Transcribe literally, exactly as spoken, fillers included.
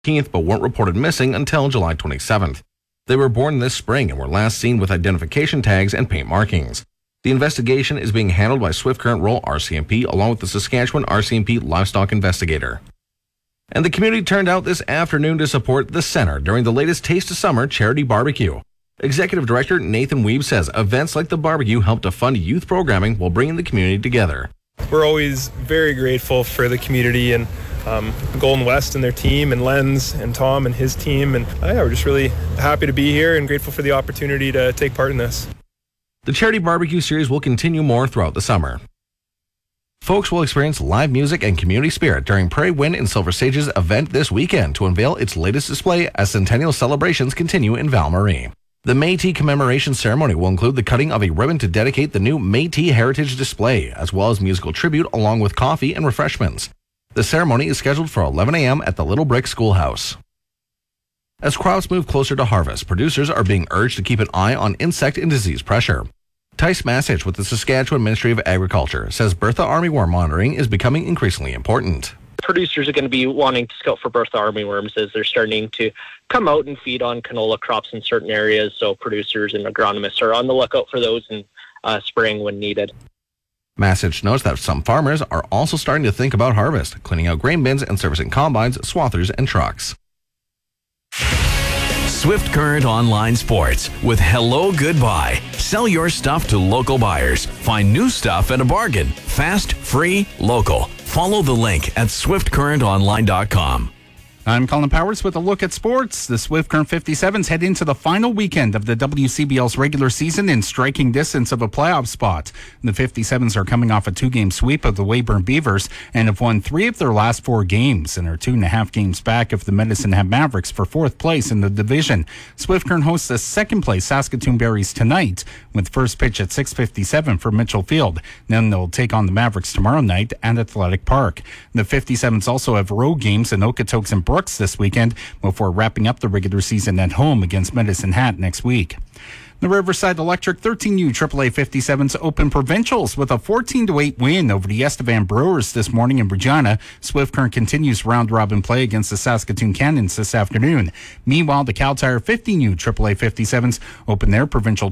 but weren't reported missing until July twenty-seventh. They were born this spring and were last seen with identification tags and paint markings. The investigation is being handled by Swift Current Rural R C M P along with the Saskatchewan R C M P livestock investigator. And the community turned out this afternoon to support the Center during the latest Taste of Summer charity barbecue. Executive Director Nathan Weeb says events like the barbecue help to fund youth programming while bringing the community together. We're always very grateful for the community and um, Golden West and their team, and Lenz and Tom and his team. And uh, yeah, we're just really happy to be here and grateful for the opportunity to take part in this. The charity barbecue series will continue more throughout the summer. Folks will experience live music and community spirit during Prairie Wind and Silver Sage's event this weekend to unveil its latest display as centennial celebrations continue in Val-Marie. The Métis commemoration ceremony will include the cutting of a ribbon to dedicate the new Métis Heritage display, as well as musical tribute along with coffee and refreshments. The ceremony is scheduled for eleven a.m. at the Little Brick Schoolhouse. As crops move closer to harvest, producers are being urged to keep an eye on insect and disease pressure. Tice Masich with the Saskatchewan Ministry of Agriculture says Bertha armyworm monitoring is becoming increasingly important. Producers are going to be wanting to scout for Bertha armyworms as they're starting to come out and feed on canola crops in certain areas, so producers and agronomists are on the lookout for those in uh, spring when needed. Masich notes that some farmers are also starting to think about harvest, cleaning out grain bins and servicing combines, swathers, and trucks. Swift Current Online Sports with Hello Goodbye. Sell your stuff to local buyers. Find new stuff at a bargain. Fast, free, local. Follow the link at swift current online dot com. I'm Colin Powers with a look at sports. The Swift Current fifty-sevens head into the final weekend of the W C B L's regular season in striking distance of a playoff spot. The fifty-sevens are coming off a two-game sweep of the Weyburn Beavers and have won three of their last four games and are two and a half games back of the Medicine Hat Mavericks for fourth place in the division. Swift Current hosts the second-place Saskatoon Berries tonight with first pitch at six fifty-seven for Mitchell Field. Then they'll take on the Mavericks tomorrow night at Athletic Park. The fifty-sevens also have road games in Okotoks and Brooks this weekend before wrapping up the regular season at home against Medicine Hat next week. The Riverside Electric thirteen U triple A fifty-sevens Open Provincials with a fourteen to eight win over the Estevan Brewers this morning in Regina. Swift Current continues round-robin play against the Saskatoon Cannons this afternoon. Meanwhile, the Cal Tire fifteen U triple A fifty-sevens open their provincial